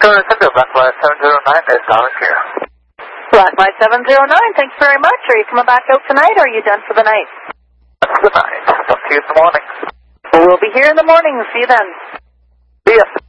Blacklight 709 is Alex here. Blacklight 709, thanks very much. Are you coming back out tonight, or are you done for the night? That's the night. Talk to you in the morning. We'll be here in the morning. See you then. See ya.